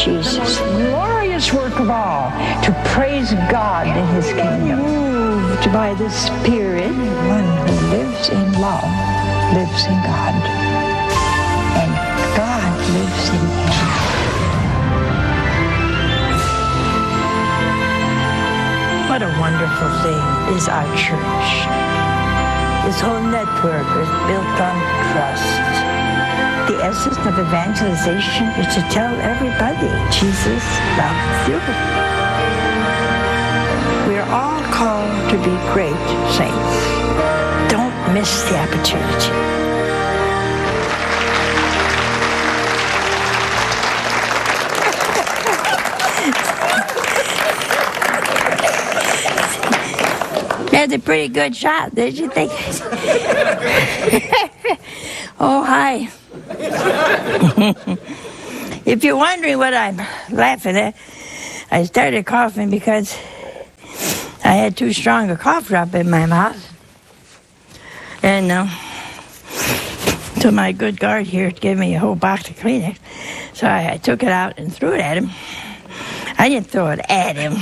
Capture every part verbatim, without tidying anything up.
Jesus. Glorious work of all, to praise God in his kingdom. Moved by the Spirit, one who lives in love lives in God, and God lives in him. What a wonderful thing is our church. This whole network is built on trust. The essence of evangelization is to tell everybody Jesus loves you. We are all called to be great saints. Don't miss the opportunity. That's a pretty good shot, did you think? Oh, hi. If you're wondering what I'm laughing at, I started coughing because I had too strong a cough drop in my mouth. And uh, so my good guard here gave me a whole box of Kleenex. So I, I took it out and threw it at him. I didn't throw it at him.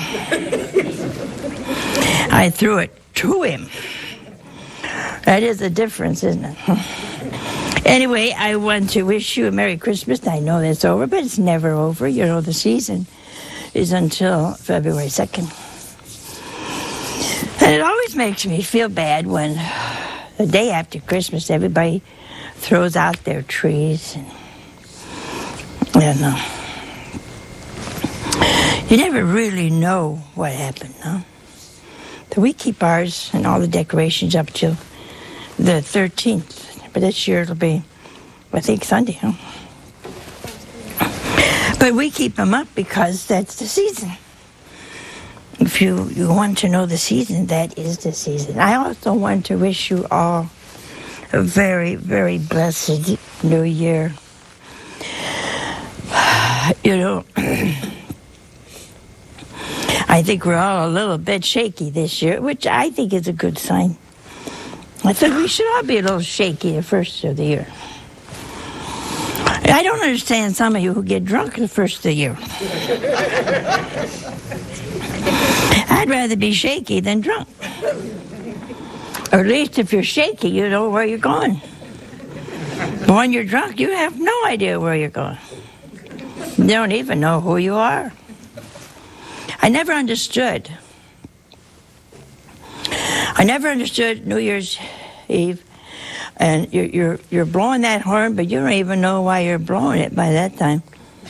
I threw it to him. That is the difference, isn't it? Anyway, I want to wish you a Merry Christmas. I know that's over, but it's never over. You know, the season is until February second. And it always makes me feel bad when the day after Christmas, everybody throws out their trees. And, and uh, you never really know what happened, no? So we keep ours and all the decorations up till the thirteenth. But this year it'll be, I think, Sunday, huh? But we keep them up because that's the season. If you, you want to know the season, that is the season. I also want to wish you all a very, very blessed New Year. You know, I think we're all a little bit shaky this year, which I think is a good sign. I think we should all be a little shaky the first of the year. I don't understand some of you who get drunk the first of the year. I'd rather be shaky than drunk. Or at least if you're shaky, you know where you're going. But when you're drunk, you have no idea where you're going. You don't even know who you are. I never understood. I never understood New Year's Eve, and you're, you're, you're blowing that horn, but you don't even know why you're blowing it by that time.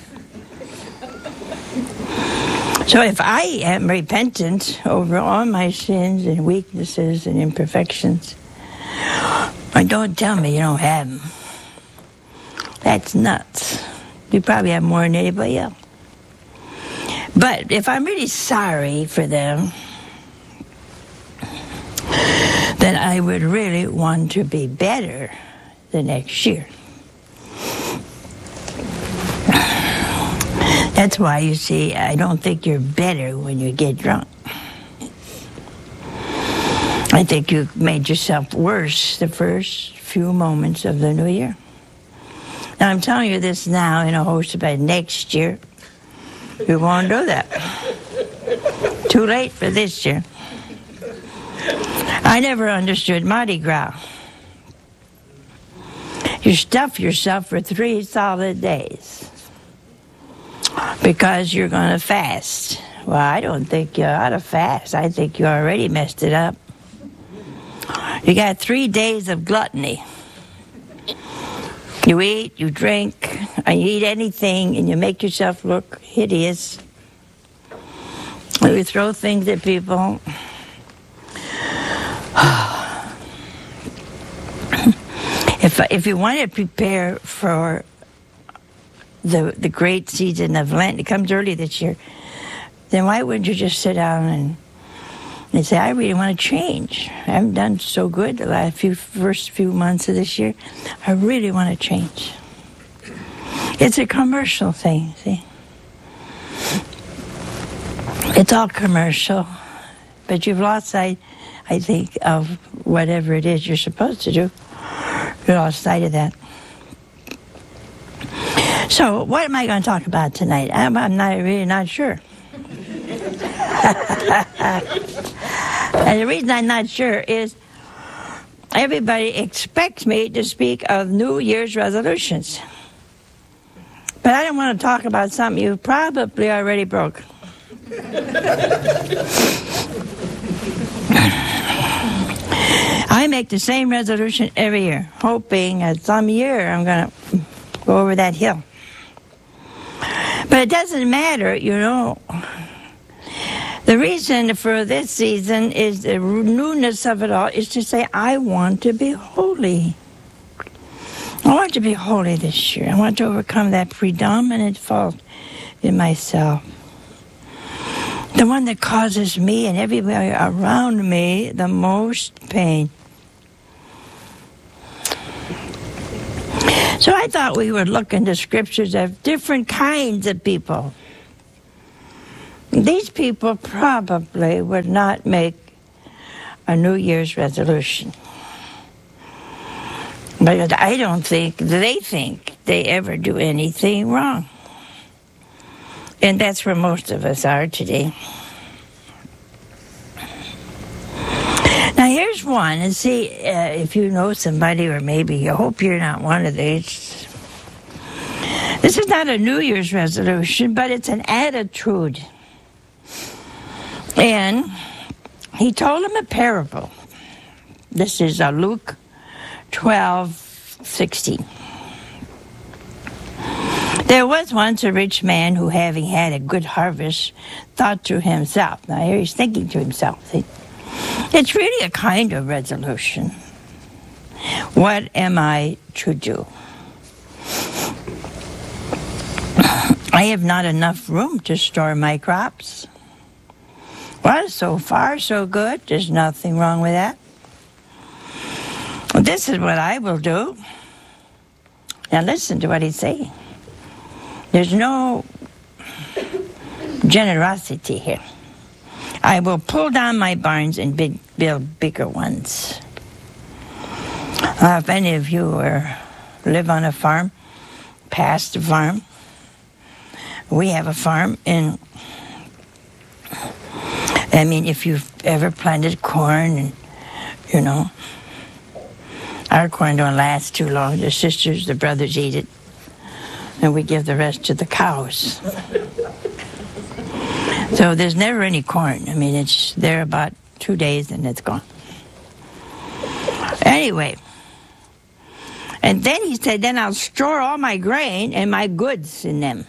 So if I am repentant over all my sins and weaknesses and imperfections, and don't tell me you don't have them. That's nuts. You probably have more than anybody else. But if I'm really sorry for them, then I would really want to be better the next year. That's why, you see, I don't think you're better when you get drunk. I think you made yourself worse the first few moments of the new year. Now, I'm telling you this now in a host about next year. You won't do that. Too late for this year. I never understood Mardi Gras. You stuff yourself for three solid days because you're going to fast. Well, I don't think you ought to fast. I think you already messed it up. You got three days of gluttony. You eat, you drink, and you eat anything, and you make yourself look hideous. You throw things at people. If if you want to prepare for the the great season of Lent, it comes early this year, then why wouldn't you just sit down and and say, I really want to change. I haven't done so good the last few first few months of this year. I really want to change. It's a commercial thing, see? It's all commercial, but you've lost sight, I think, of whatever it is you're supposed to do. You lost sight of that. So, what am I going to talk about tonight? I'm, I'm not really not sure. And the reason I'm not sure is everybody expects me to speak of New Year's resolutions. But I don't want to talk about something you probably already broke. I make the same resolution every year, hoping that some year I'm going to go over that hill. But it doesn't matter, you know. The reason for this season is the newness of it all is to say, I want to be holy. I want to be holy this year. I want to overcome that predominant fault in myself. The one that causes me and everybody around me the most pain. So I thought we would look into scriptures of different kinds of people. These people probably would not make a New Year's resolution. But I don't think they think they ever do anything wrong. And that's where most of us are today. Now here's one, and see uh, if you know somebody, or maybe you hope you're not one of these. This is not a New Year's resolution, but it's an attitude. And he told him a parable. This is uh, Luke twelve sixteen. There was once a rich man who, having had a good harvest, thought to himself. Now here he's thinking to himself. See? It's really a kind of resolution. What am I to do? I have not enough room to store my crops. Well, so far, so good. There's nothing wrong with that. Well, this is what I will do. Now listen to what he's saying. There's no generosity here. I will pull down my barns and big, build bigger ones. Uh, if any of you are, live on a farm, past a farm, we have a farm in, I mean, if you've ever planted corn, and, you know, our corn don't last too long. The sisters, the brothers eat it, and we give the rest to the cows. So there's never any corn. I mean, it's there about two days and it's gone. Anyway, and then he said, then I'll store all my grain and my goods in them.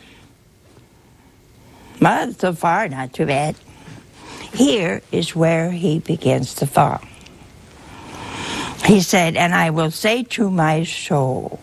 Well, so far, not too bad. Here is where he begins to fall. He said, and I will say to my soul,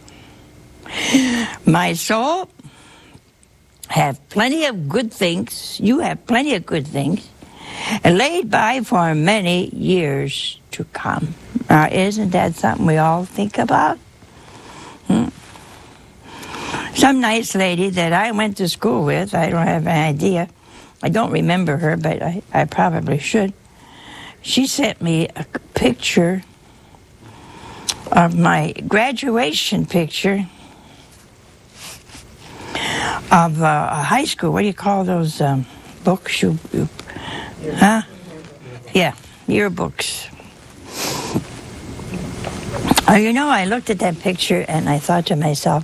my soul, have plenty of good things, you have plenty of good things, laid by for many years to come. Now, isn't that something we all think about? Hmm? Some nice lady that I went to school with, I don't have an idea, I don't remember her, but I, I probably should. She sent me a picture of my graduation picture of uh, a high school. What do you call those um, books? You, you, huh? Yeah, yearbooks. Oh, you know, I looked at that picture and I thought to myself,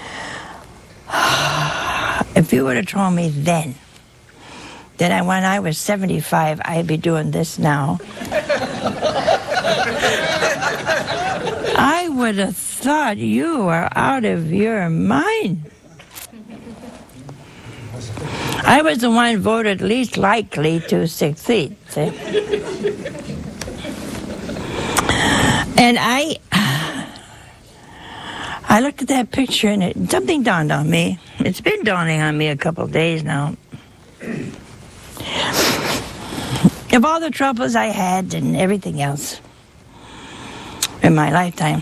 if you would have told me then that I, when I was seventy-five, I'd be doing this now, I would have thought you were out of your mind. I was the one voted least likely to succeed. See? And I, I looked at that picture and it, something dawned on me. It's been dawning on me a couple of days now. Of all the troubles I had and everything else in my lifetime,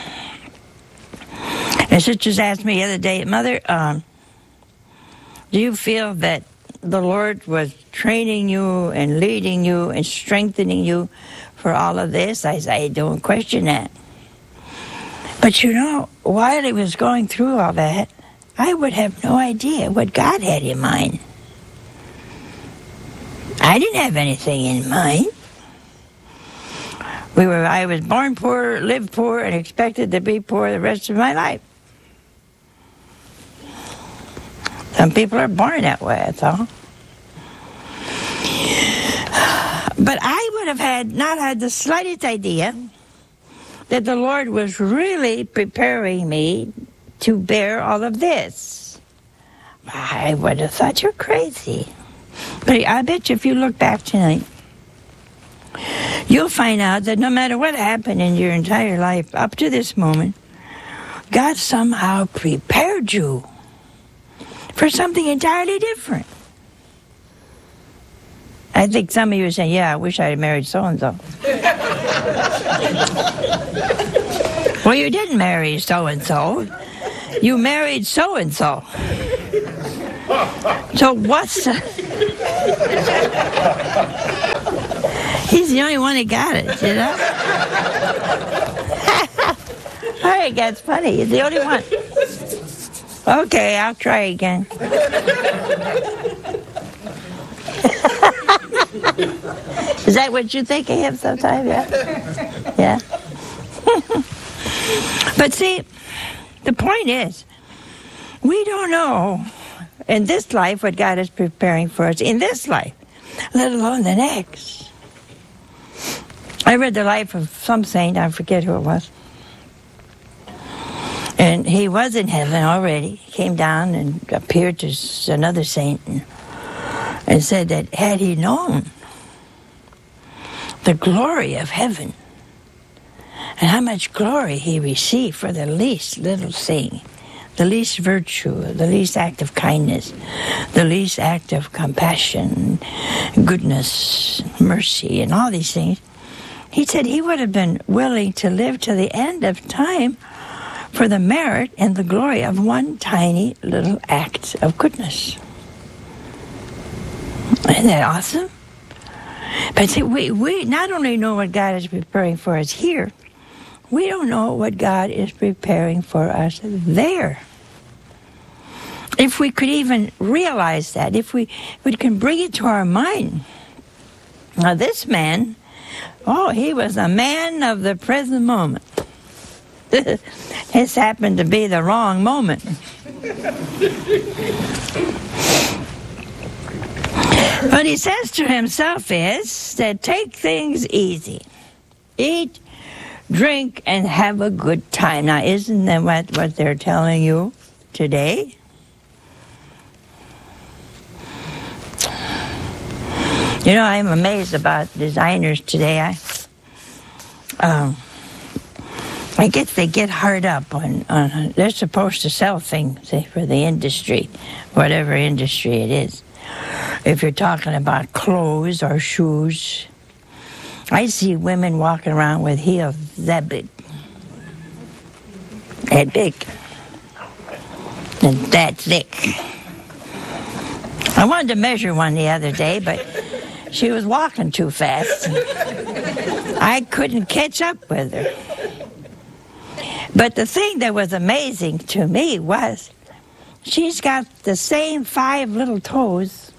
and sisters asked me the other day, Mother, um, do you feel that the Lord was training you and leading you and strengthening you for all of this? I say, I don't question that. But you know, while he was going through all that, I would have no idea what God had in mind. I didn't have anything in mind. We were. I was born poor, lived poor, and expected to be poor the rest of my life. Some people are born that way, that's all. But I would have had not had the slightest idea that the Lord was really preparing me to bear all of this. I would have thought you're crazy. But I bet you if you look back tonight, you'll find out that no matter what happened in your entire life up to this moment, God somehow prepared you for something entirely different. I think some of you are saying, yeah, I wish I had married so-and-so. Well, you didn't marry so-and-so. You married so-and-so. So what's the... He's the only one that got it, you know? All right, that's funny. He's the only one. Okay, I'll try again. Is that what you think of him sometimes? Yeah? Yeah? But see, the point is, we don't know in this life what God is preparing for us in this life, let alone the next. I read the life of some saint, I forget who it was. And he was in heaven already. He came down and appeared to another saint and, and said that had he known the glory of heaven and how much glory he received for the least little thing, the least virtue, the least act of kindness, the least act of compassion, goodness, mercy, and all these things, he said he would have been willing to live to the end of time for the merit and the glory of one tiny little act of goodness. Isn't that awesome? But see, we, we not only know what God is preparing for us here, we don't know what God is preparing for us there. If we could even realize that, if we, if we can bring it to our mind. Now this man, oh, he was a man of the present moment. This happened to be the wrong moment. What he says to himself is that take things easy. Eat, drink, and have a good time. Now, isn't that what, what they're telling you today? You know, I'm amazed about designers today. I, um, I guess they get hard up on, on, they're supposed to sell things, say, for the industry, whatever industry it is. If you're talking about clothes or shoes, I see women walking around with heels that big, that big, and that thick. I wanted to measure one the other day, but she was walking too fast. I couldn't catch up with her. But the thing that was amazing to me was she's got the same five little toes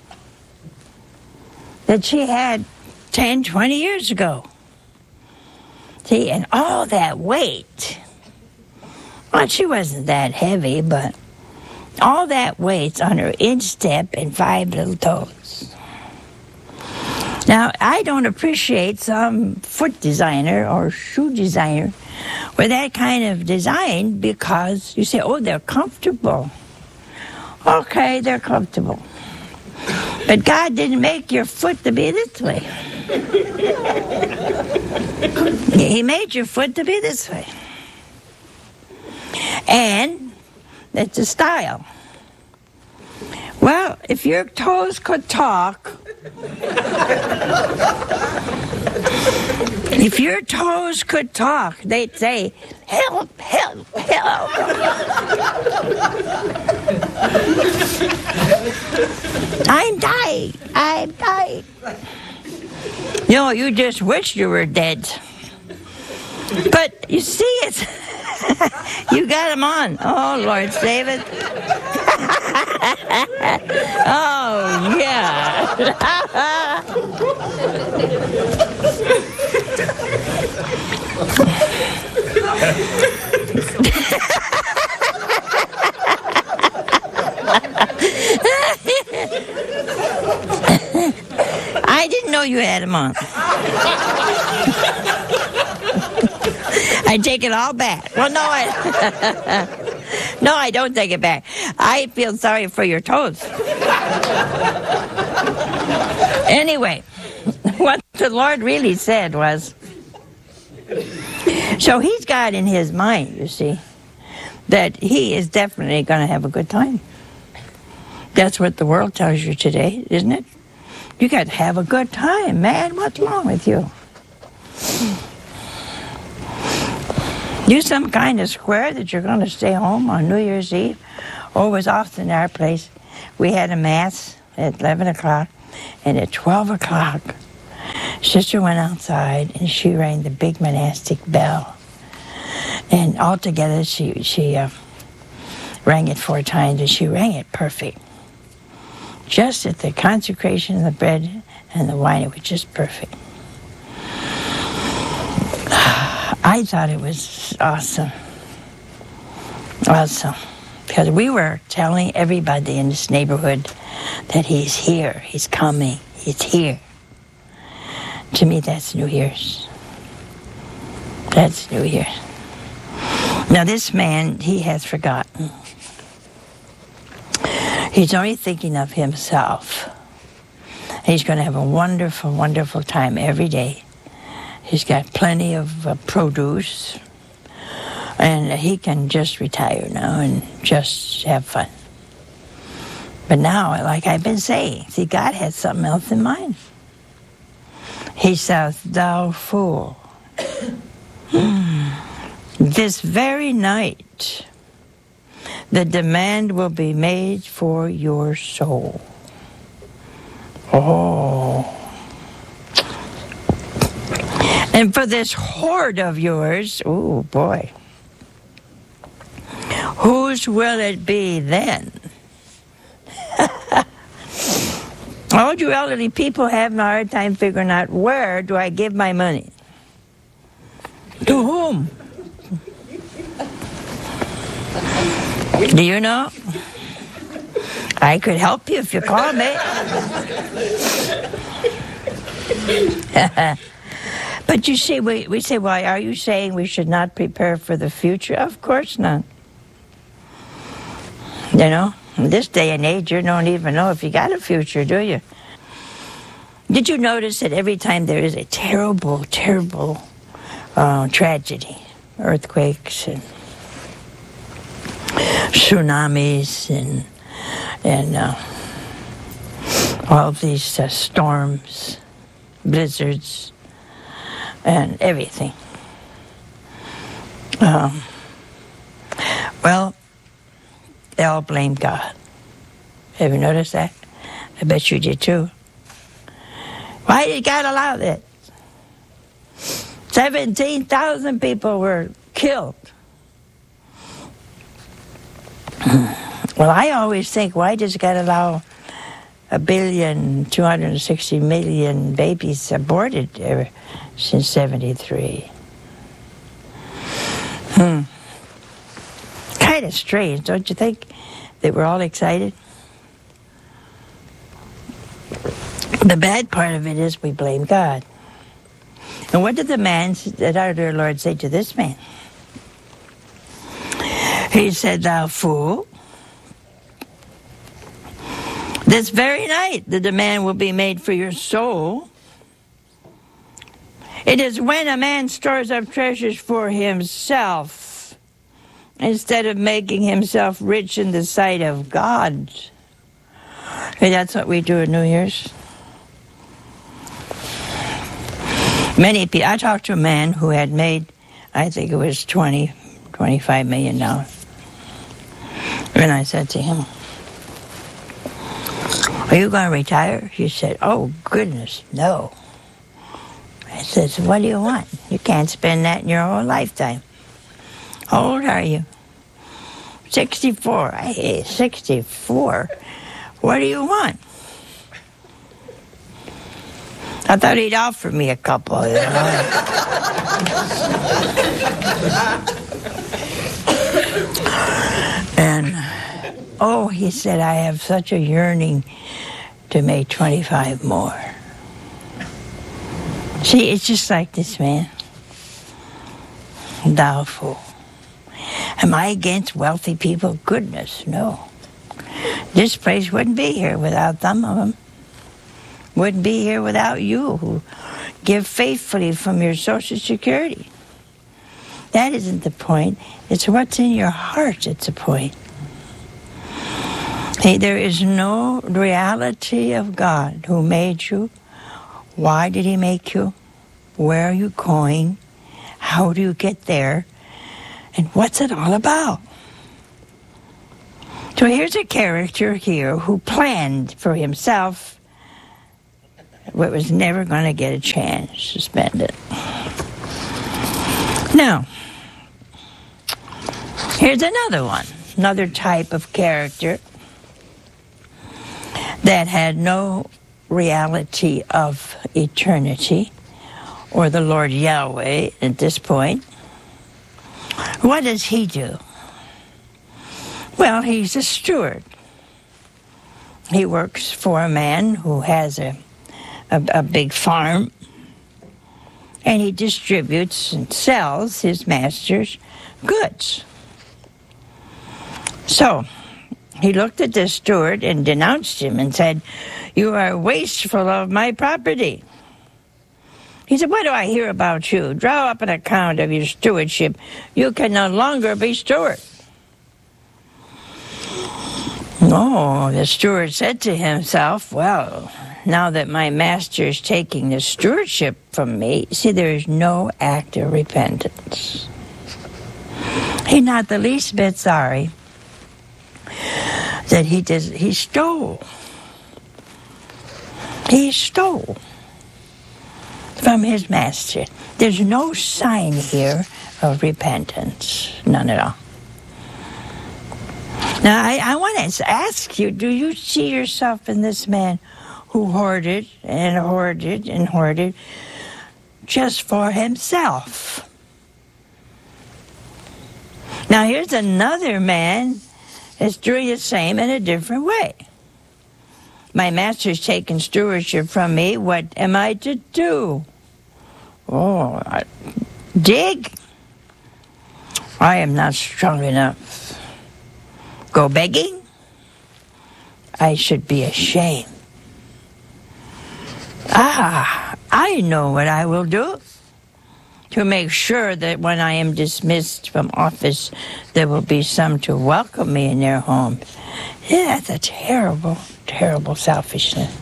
that she had ten, twenty years ago. See, and all that weight. Well, she wasn't that heavy, but all that weight's on her instep and five little toes. Now, I don't appreciate some foot designer or shoe designer with that kind of design because you say, oh, they're comfortable. Okay, they're comfortable. But God didn't make your foot to be this way. He made your foot to be this way. And it's a style. Well, if your toes could talk, if your toes could talk, they'd say, help, help, help. I'm dying, I'm dying. You know, you just wish you were dead. But you see it. You got them on. Oh, Lord, save it. Oh, yeah. I didn't know you had them on. I take it all back. Well, no, I, no, I don't take it back. I feel sorry for your toes. Anyway, what the Lord really said was, so he's got in his mind, you see, that he is definitely going to have a good time. That's what the world tells you today, isn't it? You got to have a good time, man. What's wrong with you? You some kind of square that you're going to stay home on New Year's Eve. Oh, it was often our place. We had a mass at eleven o'clock, and at twelve o'clock, Sister went outside and she rang the big monastic bell. And altogether, she she uh, rang it four times, and she rang it perfect. Just at the consecration of the bread and the wine, it was just perfect. I thought it was awesome. Awesome. Because we were telling everybody in this neighborhood that he's here, he's coming, he's here. To me, that's New Year's. That's New Year's. Now, this man, he has forgotten. He's only thinking of himself. He's going to have a wonderful, wonderful time every day. He's got plenty of uh, produce, and he can just retire now and just have fun. But now, like I've been saying, see, God has something else in mind. He says, thou fool, this very night, the demand will be made for your soul. Oh. And for this hoard of yours, oh boy, whose will it be then? All you elderly people having a hard time figuring out, where do I give my money? To whom? Do you know? I could help you if you call me. But you see, we, we say, why are you saying we should not prepare for the future? Of course not. You know, in this day and age, you don't even know if you got a future, do you? Did you notice that every time there is a terrible, terrible uh, tragedy, earthquakes and tsunamis and and uh, all of these uh, storms, blizzards, and everything. Um, well, they all blame God. Have you noticed that? I bet you did too. Why did God allow that? seventeen thousand people were killed. Well, I always think, why does God allow a billion, two hundred sixty million babies aborted ever since seventy-three? Hmm. Kind of strange, don't you think? They were all excited. The bad part of it is we blame God. And what did the man, that our dear Lord, say to this man? He said, thou fool, this very night the demand will be made for your soul. It is when a man stores up treasures for himself instead of making himself rich in the sight of God. And that's what we do at New Year's. Many people, I talked to a man who had made, I think it was twenty, twenty-five million dollars. And I said to him, are you going to retire? He said, oh, goodness, no. I said, so what do you want? You can't spend that in your whole lifetime. How old are you? sixty-four. Hey, sixty-four? What do you want? I thought he'd offer me a couple. You know? And, oh, he said, I have such a yearning to make twenty-five more. See, it's just like this man. Thou fool. Am I against wealthy people? Goodness, no. This place wouldn't be here without some of them. Wouldn't be here without you, who give faithfully from your Social Security. That isn't the point. It's what's in your heart that's the point. Hey, there is no reality of God who made you. Why did he make you? Where are you going? How do you get there? And what's it all about? So here's a character here who planned for himself but was never going to get a chance to spend it. Now, here's another one, another type of character that had no reality of eternity or the Lord Yahweh at this point. What does he do? Well, he's a steward. He works for a man who has a, a, a big farm, and he distributes and sells his master's goods. So, he looked at the steward and denounced him and said, "You are wasteful of my property." He said, "What do I hear about you? Draw up an account of your stewardship. You can no longer be steward." Oh, the steward said to himself, "Well, now that my master is taking the stewardship from me," see, there is no act of repentance. He's not the least bit sorry that he does, he stole. He stole from his master. There's no sign here of repentance, none at all. Now, I, I want to ask you, do you see yourself in this man who hoarded and hoarded and hoarded just for himself? Now, here's another man that's doing the same in a different way. My master's taken stewardship from me. What am I to do? Oh, I, dig? I am not strong enough. Go begging? I should be ashamed. Ah, I know what I will do to make sure that when I am dismissed from office, there will be some to welcome me in their homes. Yeah, that's a terrible, terrible selfishness.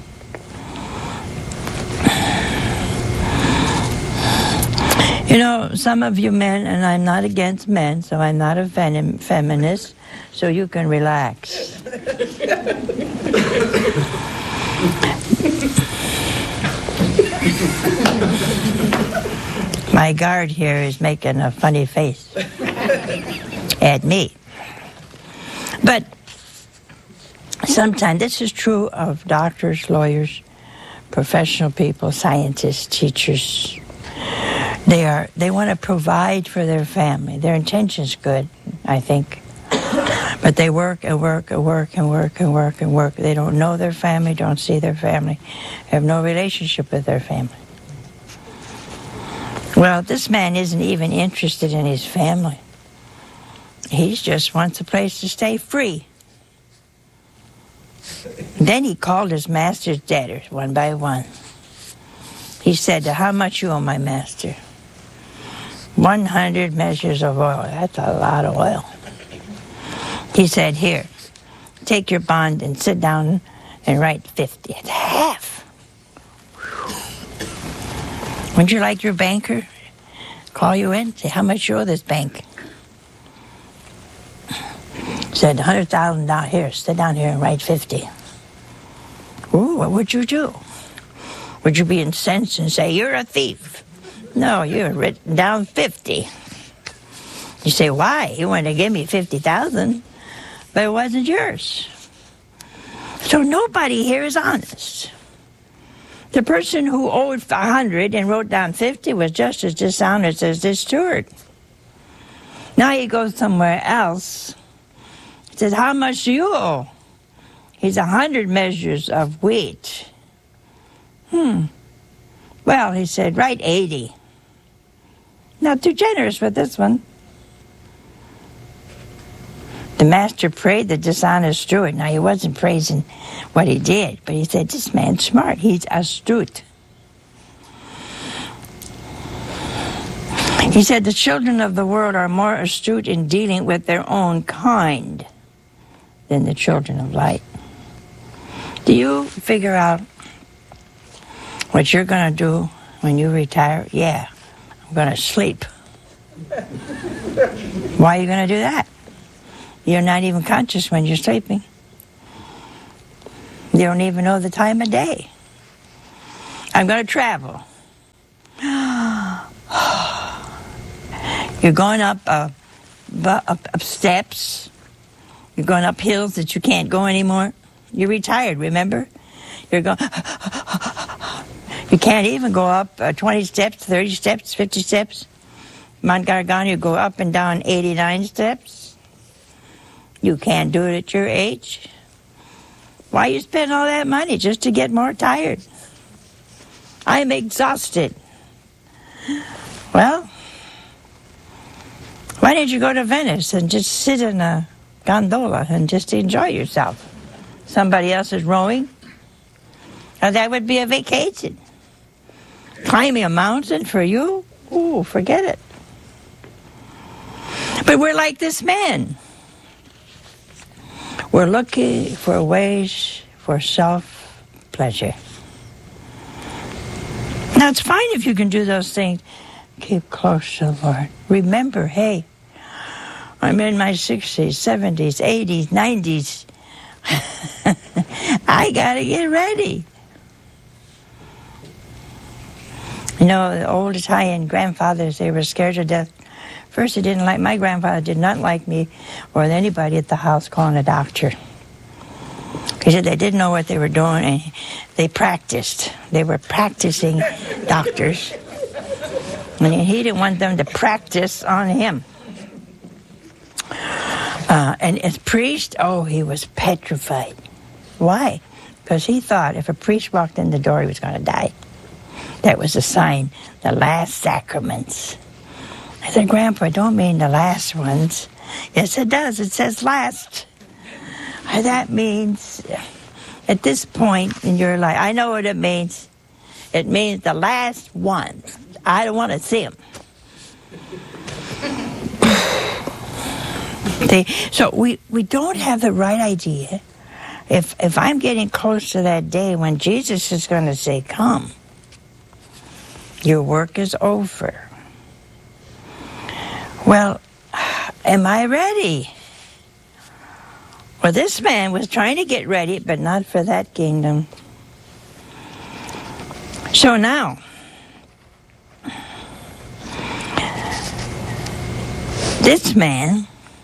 You know, some of you men, and I'm not against men, so I'm not a fem- feminist, so you can relax. My guard here is making a funny face at me. But sometimes, this is true of doctors, lawyers, professional people, scientists, teachers. They are they want to provide for their family. Their intention's good, I think. But they work and work and work and work and work and work. They don't know their family, don't see their family, have no relationship with their family. Well, this man isn't even interested in his family. He just wants a place to stay free. Then he called his master's debtors one by one. He said, "How much you owe my master?" one hundred measures of oil. That's a lot of oil. He said, "Here, take your bond and sit down and write fifty. It's half. Wouldn't you like your banker call you in, say how much you owe this bank?" Said, one hundred thousand dollars. Here, sit down here and write fifty. Ooh, what would you do? Would you be incensed and say, "You're a thief"? No, you've written down fifty. You say, "Why? You want to give me fifty thousand dollars? but it wasn't yours. So nobody here is honest. The person who owed a hundred and wrote down fifty was just as dishonest as this steward. Now he goes somewhere else. He says, how much do you owe? He's a hundred measures of wheat. Hmm. Well, he said, write eighty. Not too generous with this one. The master prayed the dishonest steward. Now, he wasn't praising what he did, but he said, this man's smart. He's astute. He said, the children of the world are more astute in dealing with their own kind than the children of light. Do you figure out what you're going to do when you retire? Yeah, I'm going to sleep. Why are you going to do that? You're not even conscious when you're sleeping. You don't even know the time of day. I'm going to travel. You're going up, uh, up up steps. You're going up hills that you can't go anymore. You're retired, remember? You're going... You can't even go up uh, twenty steps, thirty steps, fifty steps. Mount Gargano, you go up and down eighty-nine steps. You can't do it at your age. Why you spend all that money just to get more tired? I'm exhausted. Well, why didn't you go to Venice and just sit in a gondola and just enjoy yourself? Somebody else is rowing. Now that would be a vacation. Climbing a mountain for you? Ooh, forget it. But we're like this man. We're looking for ways for self-pleasure. Now, it's fine if you can do those things. Keep close to the Lord. Remember, hey, I'm in my sixties, seventies, eighties, nineties. I got to get ready. You know, the old Italian grandfathers, they were scared to death. First, they didn't like, my grandfather did not like me or anybody at the house calling a doctor. He said they didn't know what they were doing, and they practiced. They were practicing doctors. And he didn't want them to practice on him. Uh, and as priest, oh, he was petrified. Why? Because he thought if a priest walked in the door, he was going to die. That was a sign, the last sacraments. I said, Grandpa, I don't mean the last ones. Yes, it does. It says last. That means at this point in your life, I know what it means. It means the last ones. I don't want to see them. See, so we, we don't have the right idea. If, if I'm getting close to that day when Jesus is going to say, come, your work is over. Well, am I ready? Well, this man was trying to get ready, but not for that kingdom. So now, this man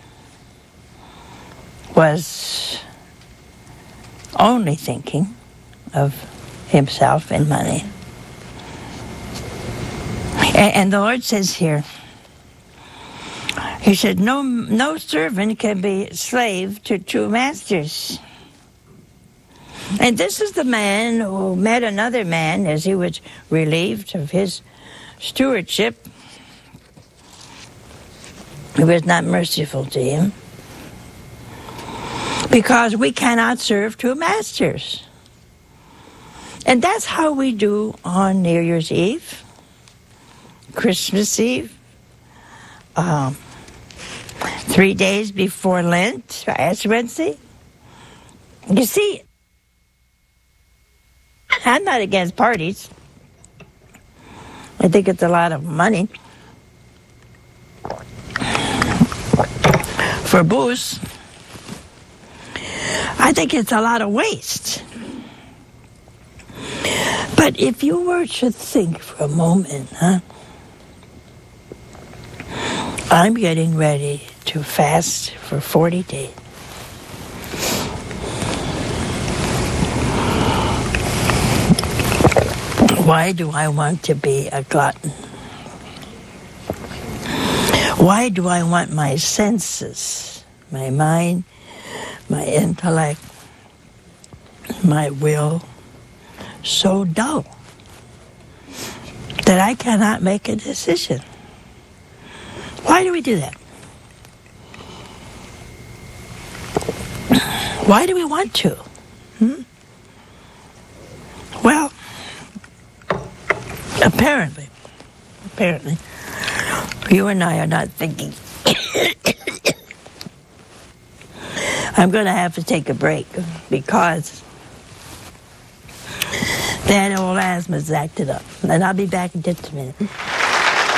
was only thinking of himself and money. And, and the Lord says here, he said, no, no servant can be slave to two masters. And this is the man who met another man as he was relieved of his stewardship. He was not merciful to him. Because we cannot serve two masters. And that's how we do on New Year's Eve, Christmas Eve, um, three days before Lent, Ash Wednesday. You see, I'm not against parties. I think it's a lot of money for booze. I think it's a lot of waste. But if you were to think for a moment, huh? I'm getting ready to fast for forty days. Why do I want to be a glutton? Why do I want my senses, my mind, my intellect, my will, so dull that I cannot make a decision? Why do we do that? Why do we want to? Hmm? Well, apparently, apparently, you and I are not thinking. I'm going to have to take a break because that old asthma's acted up. And I'll be back in just a minute.